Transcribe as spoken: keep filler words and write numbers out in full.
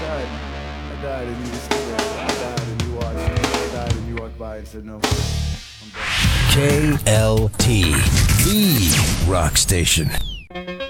died. I died and you were still there. I died and you watched. I died and you walked by and said no. I'm dead. K L T, the rock station.